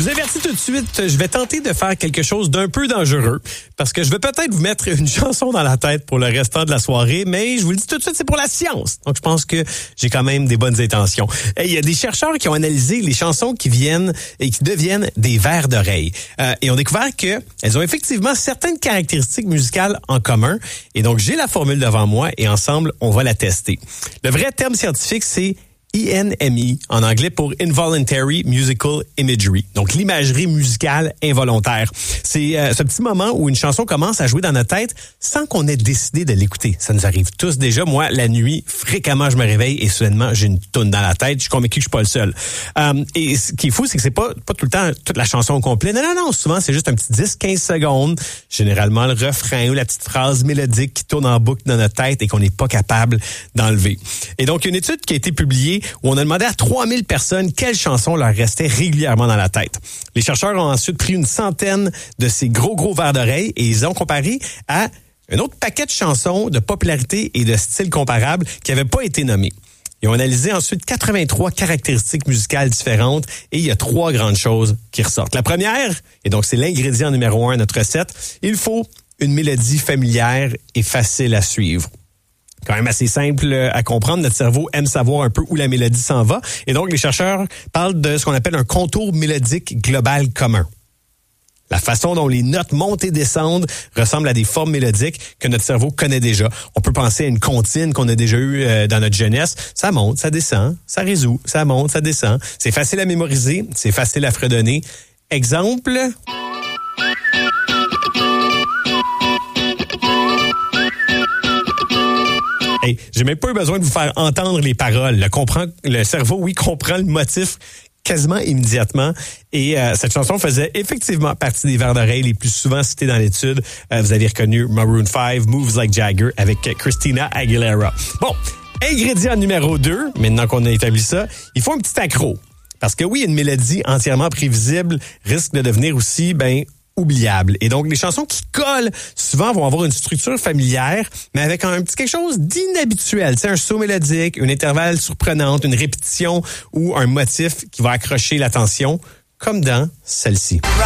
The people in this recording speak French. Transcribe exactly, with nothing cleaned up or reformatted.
vous avertis tout de suite, je vais tenter de faire quelque chose d'un peu dangereux parce que je vais peut-être vous mettre une chanson dans la tête pour le restant de la soirée, mais je vous le dis tout de suite, c'est pour la science. Donc, je pense que j'ai quand même des bonnes intentions. Il y a des chercheurs qui ont analysé les chansons qui viennent et qui deviennent des vers d'oreille euh, et ont découvert qu'elles ont effectivement certaines caractéristiques musicales en commun. Et donc, j'ai la formule devant moi et ensemble, on va la tester. Le vrai terme scientifique, c'est I N M I, en anglais pour Involuntary Musical Imagery, donc l'imagerie musicale involontaire. C'est euh, ce petit moment où une chanson commence à jouer dans notre tête sans qu'on ait décidé de l'écouter. Ça nous arrive tous déjà. Moi, la nuit, fréquemment, je me réveille et soudainement, j'ai une toune dans la tête. Je suis convaincu que je suis pas le seul. Euh, et ce qui est fou, c'est que c'est pas, pas tout le temps toute la chanson au complet. Non, non, non. Souvent, c'est juste un petit dix à quinze secondes. Généralement, le refrain ou la petite phrase mélodique qui tourne en boucle dans notre tête et qu'on n'est pas capable d'enlever. Et donc, une étude qui a été publiée où on a demandé à trois mille personnes quelles chansons leur restaient régulièrement dans la tête. Les chercheurs ont ensuite pris une centaine de ces gros, gros vers d'oreille et ils ont comparé à un autre paquet de chansons de popularité et de style comparable qui n'avaient pas été nommés. Ils ont analysé ensuite quatre-vingt-trois caractéristiques musicales différentes et il y a trois grandes choses qui ressortent. La première, et donc c'est l'ingrédient numéro un à notre recette, il faut une mélodie familière et facile à suivre. Quand même assez simple à comprendre. Notre cerveau aime savoir un peu où la mélodie s'en va. Et donc, les chercheurs parlent de ce qu'on appelle un contour mélodique global commun. La façon dont les notes montent et descendent ressemble à des formes mélodiques que notre cerveau connaît déjà. On peut penser à une comptine qu'on a déjà eue euh, dans notre jeunesse. Ça monte, ça descend, ça résout, ça monte, ça descend. C'est facile à mémoriser, c'est facile à fredonner. Exemple... Hey, j'ai même pas eu besoin de vous faire entendre les paroles. Le, comprend, le cerveau, oui, comprend le motif quasiment immédiatement. Et euh, cette chanson faisait effectivement partie des vers d'oreille les plus souvent cités dans l'étude. Euh, vous avez reconnu Maroon five, Moves Like Jagger avec Christina Aguilera. Bon, ingrédient numéro deux, maintenant qu'on a établi ça, il faut un petit accro. Parce que oui, une mélodie entièrement prévisible risque de devenir aussi, ben, oubliable. Et donc, les chansons qui collent souvent vont avoir une structure familière, mais avec un petit quelque chose d'inhabituel. Tu sais, un saut mélodique, une intervalle surprenante, une répétition ou un motif qui va accrocher l'attention, comme dans celle-ci.